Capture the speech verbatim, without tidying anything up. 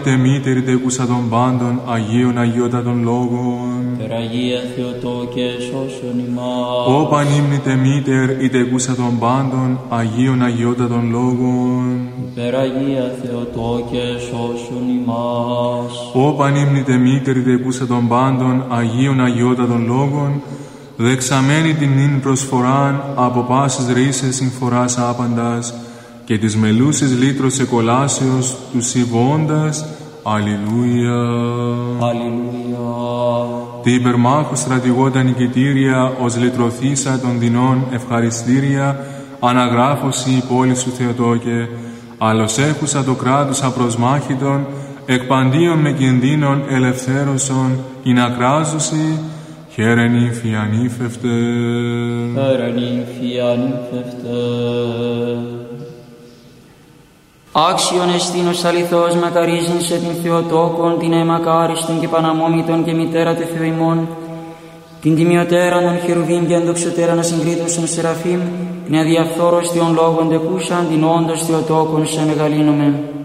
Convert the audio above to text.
Τε μήτερη τεκούσα των πάντων, Αγίων Αγιότατων Λόγων. Περαγία Θεοτόκε σώσον ημάς. Ω πανύμνητε μήτερ, η τεκούσα των πάντων, Αγίων Αγιότατων Λόγων. Περαγία Θεοτόκε σώσον ημάς. Ω πανύμνητε μήτερ, η τεκούσα των πάντων, Αγίων Αγιότατων Λόγων, δεξαμένη την νυν προσφοράν, από πάσης ρίσες συμφοράς άπαντας, και της μελούσης λύτρος εκολάσεως, του συμβώντας, Αλληλούια. Αλληλούια. Τι υπερμάχου στρατηγόντα νικητήρια, ως λυτρωθήσα των δεινών ευχαριστήρια, αναγράφωση η πόλη σου Θεοτόκε, άλλος έχουσα το κράτος απροσμάχητον, εκπαντίον με κινδύνων ελευθέρωσον, ειν ακράζωση, χαίρεν ύμφη ανήφευτε. Χαίρεν ύμφη ανήφευτε. Άξιον εστίνος αληθώς μακαρίζειν σε την Θεοτόκον, την αιμακάριστον και παναμόμητον και μητέρα τε Θεού ημών, την τιμιωτέραν των χερουβίμ και ενδοξωτέραν ασυγκρίτωσον σεραφείμ, την αδιαφθόρος Θεών λόγων τεκούσαν, την όντως Θεοτόκον σε μεγαλύνομεν.